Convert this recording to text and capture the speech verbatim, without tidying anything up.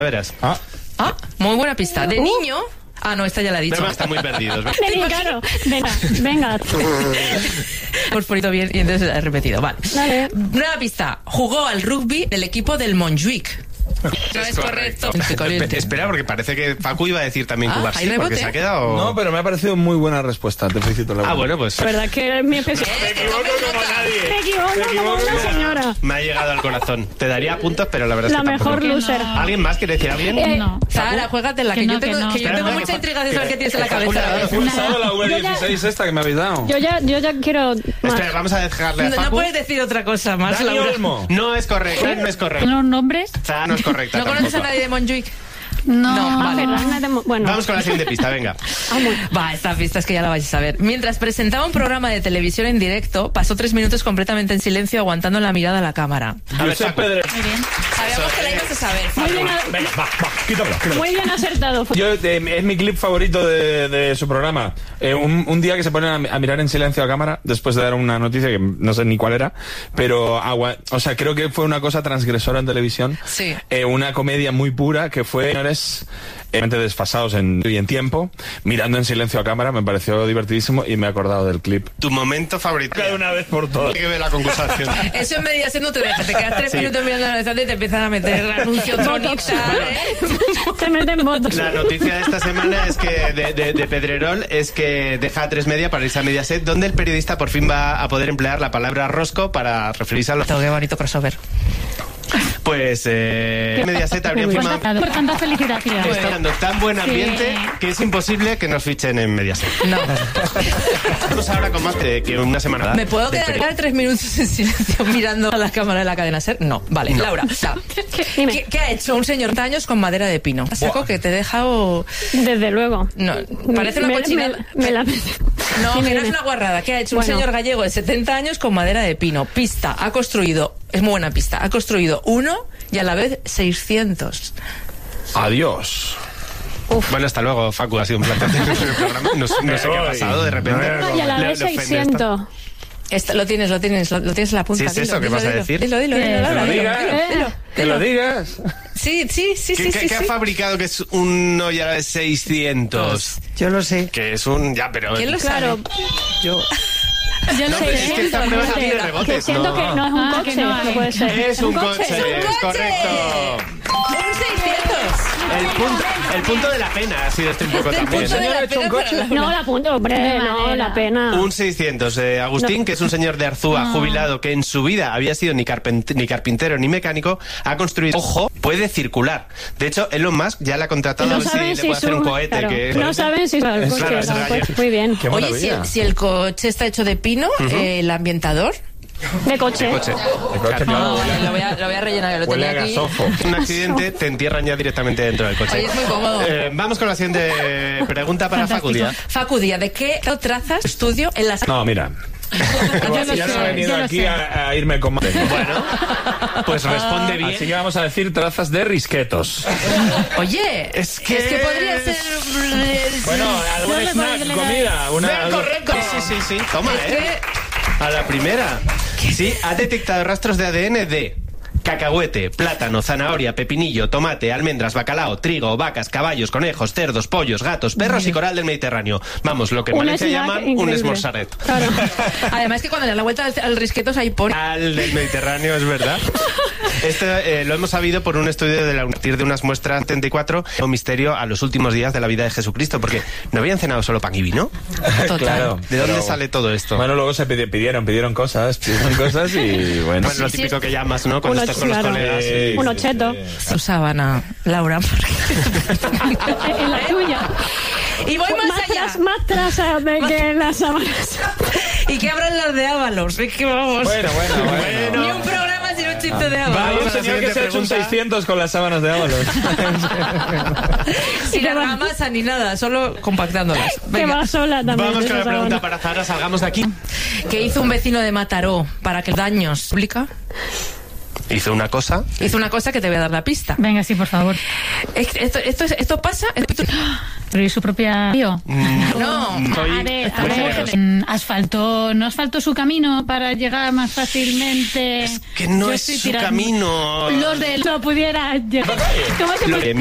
Verás. Ah, ah muy buena pista. De uh. niño... Ah, no, esta ya la he dicho. Pero están muy perdidos. Venga, claro. Venga, venga. Hemos ponido bien y entonces he repetido. Vale. Vale. Nueva pista. Jugó al rugby del equipo del Montjuic. No es correcto. correcto. Espera, porque parece que Facu iba a decir también ah, Cubar sí, porque se ha quedado... No, pero me ha parecido muy buena respuesta. Te felicito, Laura. Ah, bueno, pues... La verdad que es mi especial. Me equivoco como nadie. Me equivoco, me equivoco como una señora. Me ha llegado al corazón. Te daría puntos, pero la verdad la es que mejor tampoco. loser. No. ¿Alguien más quiere decir alguien? Eh, no. Sara, juégatela, que, que, no, yo tengo, que, no. que yo tengo mucha intriga de saber qué tienes en la cabeza. He usado la V dieciséis esta que me habéis dado. Yo ya, yo ya quiero... Más. Espera, vamos a dejarle a Facu. No, no puedes decir otra cosa más, Dani Laura. Olmo. No es correcto, no es correcto. ¿Los nombres? Sara no es correcta. ¿No conoces a nadie de Montjuic? No, no vale. Bueno. Vamos con la siguiente pista, venga. Va, esta pista es que ya la vais a saber. Mientras presentaba un programa de televisión en directo, pasó tres minutos completamente en silencio, aguantando la mirada a la cámara. A ver, Facu. Muy bien. Sabíamos que la ibas a saber. Muy bien, venga, va, va, quítamelo, quítamelo. Muy bien acertado. Yo, eh, es mi clip favorito de, de su programa. Eh, un, un día que se ponen a, a mirar en silencio a cámara, después de dar una noticia que no sé ni cuál era, pero agua, o sea, creo que fue una cosa transgresora en televisión. Sí. Eh, una comedia muy pura que fue, señores, eh, desfasados en, y en tiempo, mirando en silencio a cámara, me pareció divertidísimo y me he acordado del clip. Tu momento favorito. Cada una vez por todas. Que ve la concursación. Eso en Mediaset no te deja, te quedas tres sí. minutos mirando la necesidad y te empiezan a meter anuncios Tronix, ¿eh? Te meten votos. La noticia de esta semana es que de, de, de Pedrerol es que deja a tres media para irse a Mediaset, donde el periodista por fin va a poder emplear la palabra rosco para referirse a los... Qué bonito crossover. Pues eh, Mediaset habría firmado. Por tanta felicidad, tío. Está dando tan buen ambiente sí. que es imposible que nos fichen en Mediaset. No. Vamos ahora con más que, que una semana. ¿Me puedo quedar tres minutos en silencio mirando a la cámara de la cadena SER? No. Vale, no. Laura. ¿Qué, ¿Qué ha hecho un señor de años con madera de pino? Saco que te he dejado. Desde luego. No, parece una me, cochinada. Me, me la... No, dime, que no es dime. una guarrada. ¿Qué ha hecho bueno. un señor gallego de setenta años con madera de pino? Pista. Ha construido. Es muy buena pista. Ha construido uno y a la vez seiscientos. Adiós. Uf. Bueno, hasta luego, Facu. Ha sido un placer tener el programa. No, no sé qué ha pasado de repente. No, y a la vez seiscientos. Esta, lo tienes, lo tienes, lo, lo tienes en la punta. ¿Sí es dilo, eso que dilo, vas dilo, a decir? Dilo, dilo, ¿Qué? dilo, dilo, ¿Que dilo, lo dilo, digas? dilo, dilo. ¿Que lo digas? Sí, sí, sí, ¿Qué, sí, qué, sí, ¿qué sí. ha fabricado que es un y a la vez seiscientos? Yo lo sé. Que es un... Ya, pero... ¿Quién lo Claro. sabe? Yo. Yo no, sé, es que esta prueba no tiene rebotes. que siento no. que no es un Ah, coche, que no, no puede ser. Es un coche, ¡Es un es coche! correcto. Un seiscientos. El punto, el punto de la pena ha sido este un poco El también. punto de señor la ha hecho un pena coche? para la- No, la punta, hombre, no, la pena. Un seiscientos. Eh, Agustín, No. que es un señor de Arzúa, No. jubilado, que en su vida había sido ni, carpent- ni carpintero ni mecánico, ha construido... Ojo, puede circular. De hecho, Elon Musk ya le ha contratado No a ver si saben le si puede hacer su- un cohete. claro, que... no saben si es el Es coche. claro, es no, gallo. pues, muy bien. Qué Oye, si maravilla. el, si el coche está hecho de pino, eh, el ambientador... De coche. Coche. El coche, claro, huele- Lo voy a, lo voy a rellenar, lo huele a tenía aquí. gasofo. Un accidente, te entierran ya directamente dentro del coche. Oye, es muy cómodo. Eh, vamos con la siguiente pregunta para Facu Díaz. Facu Díaz, ¿de qué trazas estudio en las... No, mira. Yo lo ya no sé, he venido yo lo aquí sé. a, a irme con... Bueno, pues responde bien. Así que vamos a decir trazas de risquetos. Oye, Es que- es que podría ser... Bueno, algún Yo le snack, doy, le doy. comida. Una, Ven, algo- correcto. Sí, sí, sí, sí. Toma, Es eh. que... A la primera. Sí, ha detectado rastros de A D N de cacahuete, plátano, zanahoria, pepinillo, tomate, almendras, bacalao, trigo, vacas, caballos, conejos, cerdos, pollos, gatos, perros y coral del Mediterráneo. Vamos, lo que en Un Valencia snack llaman un increíble. esmorzaret. Claro. Además que cuando le da la vuelta al, al risquetos ahí pone... Al del Mediterráneo, es verdad. Esto eh, lo hemos sabido por un estudio de la partir de unas muestras treinta y cuatro, un misterio a los últimos días de la vida de Jesucristo, porque no habían cenado solo pan y vino. Total. Claro. ¿De dónde pero- sale todo esto? Bueno, luego se pidi- pidieron, pidieron cosas, pidieron cosas y bueno. Bueno, lo sí, típico sí. que llamas, ¿no? Cuando Uno, estás con los claro. colegas. Sí, Un sí, ocheto. sí. Su sábana, Laura. En la tuya. Y voy más, Más allá. tras, más tras de que las sábanas. ¿Y qué habrán las de Ábalos? Es que vamos... Bueno, bueno, bueno. Ni un programa sin un chiste de Hay Ábalos. Vamos un a la señor que siguiente se ha hecho un pregunta. seiscientos con las sábanas de Ábalos. Sin argamasa ni nada, solo compactándolas. Que Venga. va sola también. Vamos con la esa pregunta sábana. para Zara, salgamos de aquí. ¿Qué hizo un vecino de Mataró para que daños? ¿Explica? Hizo una cosa. Hizo una cosa que te voy a dar la pista. Venga, sí, por favor. Es- Esto, esto, esto pasa... esto- Pero ¿y su propia tío? No. Soy- A ver, a Muy ver, generoso. mm, asfaltó, ¿no asfaltó su camino para llegar más fácilmente? Que no Yo es estoy su tirando- camino. Los de no pudiera llegar. ¿Cómo se Lo puede- que